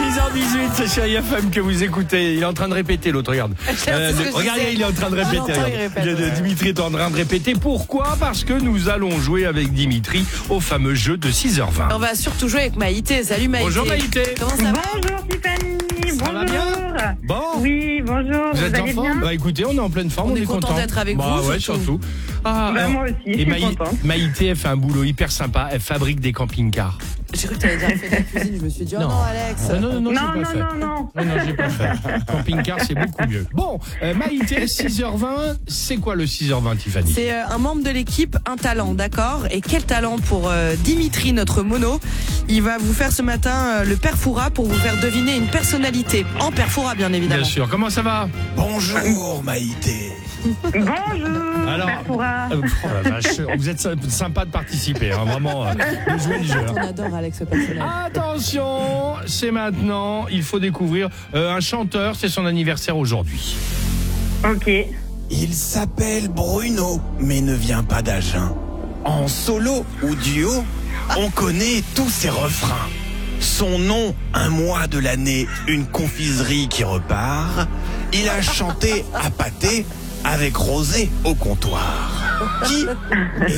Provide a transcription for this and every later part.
6h18, c'est Chérie FM que vous écoutez. Il est en train de répéter, l'autre, regarde. Regardez, il est en train de répéter. Dimitri est en train de répéter. Pourquoi ? Parce que nous allons jouer avec Dimitri au fameux jeu de 6h20. On va surtout jouer avec Maïté. Salut Maïté. Bonjour Maïté. Comment ça va ? Bonjour Tiffany. Ça va bien ? Bon. Oui, bonjour. Vous êtes en allez forme ? bien ? Bah écoutez, on est en pleine forme, On on est est content d'être avec vous, Ouais, surtout. Ah, Moi aussi, et je suis contente. Maïté, elle fait un boulot hyper sympa. Elle fabrique des camping-cars. J'ai cru que tu allais dire fait de la cuisine. Je me suis dit, oh non, Alex. Non, Non, j'ai pas fait. non. Non, j'ai pas fait. Camping-car, c'est beaucoup mieux. Bon, Maïté, 6h20, c'est quoi le 6h20, Tiffany ? C'est un membre de l'équipe, un talent, d'accord ? Et quel talent pour Dimitri, notre mono ? Il va vous faire ce matin le père Fouras pour vous faire deviner une personnalité. En père Fouras, bien évidemment. Bien sûr. Comment ça va ? Bonjour Maïté. Bonjour. Alors, Père Fouras. Oh la vache, vous êtes sympa de participer, hein, vraiment, de jouer le jeu. On adore Alex, ce personnage. Attention, c'est maintenant, il faut découvrir un chanteur, c'est son anniversaire aujourd'hui. Ok. Il s'appelle Bruno, mais ne vient pas d'Agen. En solo ou duo, on connaît tous ses refrains. Son nom, un mois de l'année, une confiserie qui repart. Il a chanté à pâté avec Rosé au comptoir. Qui est-il ?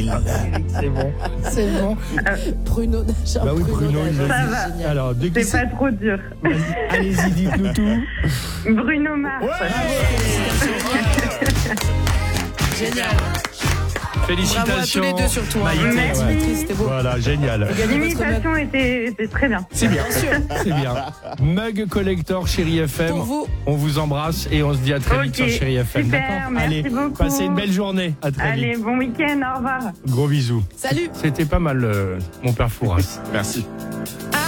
C'est bon. Bruno Nagin. Bah oui, Bruno, il Nagin, l'a Ça dit. va. génial. Alors, de qui C'est pas trop dur. Allez-y, dites-nous tout. Bruno Mars. Génial. Félicitations. Bravo à tous les deux surtout. Hein. Maïté, Merci. ouais. Dimitri, c'était beau. Voilà, génial. L'imitation était très bien. C'est bien, c'est bien. Mug Collector, Chérie FM. Pour vous. On vous embrasse et on se dit à très vite Ok, sur Chérie FM. super, D'accord ? merci Allez, beaucoup. passez une belle journée. À très Allez, vite. bon week-end, au revoir. Gros bisous. Salut. C'était pas mal, mon père Fouras. Merci.